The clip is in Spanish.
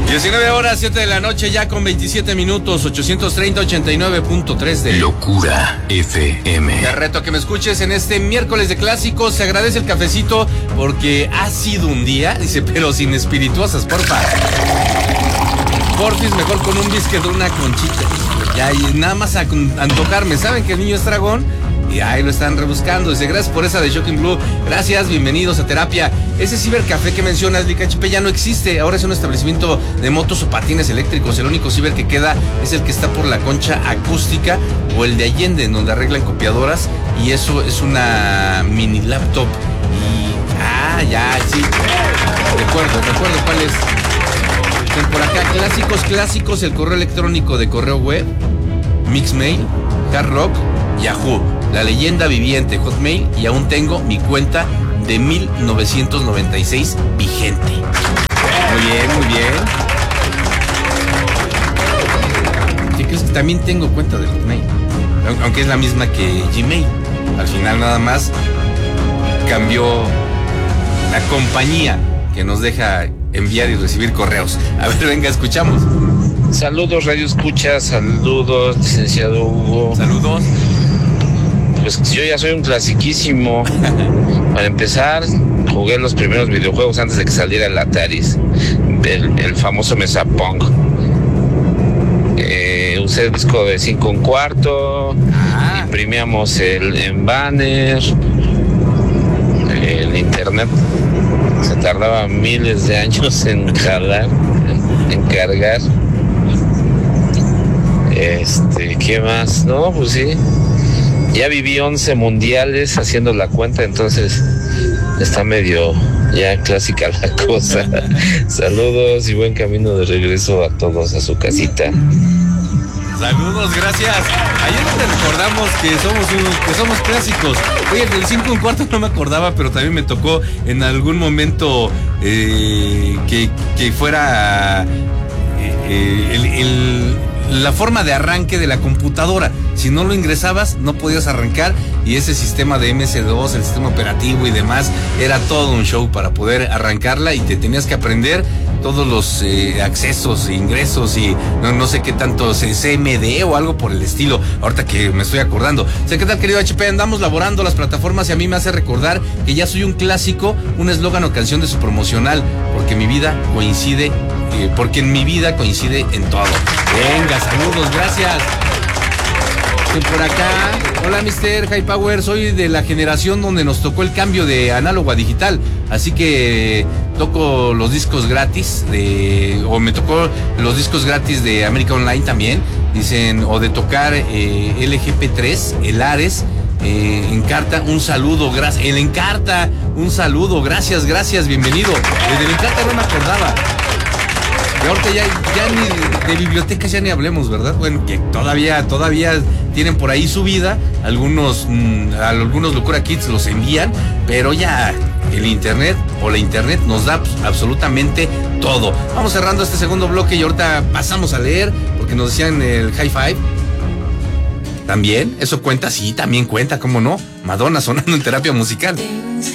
19 horas, 7 de la noche, ya con 27 minutos, 830-89.3 de Locura FM. Te reto a que me escuches en este miércoles de clásicos. Se agradece el cafecito porque ha sido un día, dice, pero sin espirituosas, porfa. Porfis, mejor con un biscuit de una conchita. Ya, y nada más a antojarme. ¿Saben que el niño es dragón? Y ahí lo están rebuscando. Dice, gracias por esa de Shocking Blue. Gracias, bienvenidos a terapia. Ese cibercafé que mencionas, Lica HP, ya no existe. Ahora es un establecimiento de motos o patines eléctricos. El único ciber que queda es el que está por la Concha Acústica o el de Allende, en donde arreglan copiadoras. Y eso es una mini laptop. Y... ya, sí. Recuerdo cuál es. Por acá, clásicos, el correo electrónico de correo web, Mixmail, Hard Rock, Yahoo, La Leyenda Viviente, Hotmail, y aún tengo mi cuenta de 1996 vigente. Muy bien. ¿Qué crees? Que también tengo cuenta de Hotmail, aunque es la misma que Gmail. Al final nada más cambió la compañía que nos deja enviar y recibir correos. A ver, venga, escuchamos. Saludos, Radio Escucha, saludos, licenciado Hugo. Saludos. Pues yo ya soy un clasiquísimo. Para empezar, jugué los primeros videojuegos antes de que saliera el Atari, el famoso Mesa Punk. Usé el disco de 5 1/4, imprimíamos en banner, el internet se tardaba miles de años en jalar, en cargar. ¿Qué más? No, pues sí. Ya viví 11 mundiales haciendo la cuenta, entonces está medio ya clásica la cosa. Saludos y buen camino de regreso a todos a su casita. Saludos, gracias. Ayer te recordamos que somos clásicos. Oye, el del 5 1/4 no me acordaba, pero también me tocó en algún momento que fuera la forma de arranque de la computadora. Si no lo ingresabas, no podías arrancar, y ese sistema de MS2, el sistema operativo y demás, era todo un show para poder arrancarla, y te tenías que aprender todos los accesos e ingresos y no sé qué tanto, CMD o algo por el estilo, ahorita que me estoy acordando. Sé qué tal, querido HP, andamos laborando las plataformas y a mí me hace recordar que ya soy un clásico, un eslogan o canción de su promocional, porque en mi vida coincide en todo. Venga, saludos, gracias. Por acá, hola Mr. High Power, soy de la generación donde nos tocó el cambio de análogo a digital, así que toco los discos gratis me tocó los discos gratis de América Online también, dicen, o de tocar LGP3, el Ares, Encarta, un saludo, gracias, el Encarta, un saludo, gracias, bienvenido. Desde el Encarta no me acordaba. Y ahorita ya ni de bibliotecas ya ni hablemos, ¿verdad? Bueno, que todavía tienen por ahí su vida. Algunos Locura Kids los envían, pero ya el internet o la internet nos da absolutamente todo. Vamos cerrando este segundo bloque y ahorita pasamos a leer, porque nos decían el High Five. También, eso cuenta, sí, también cuenta, ¿cómo no? Madonna sonando en terapia musical.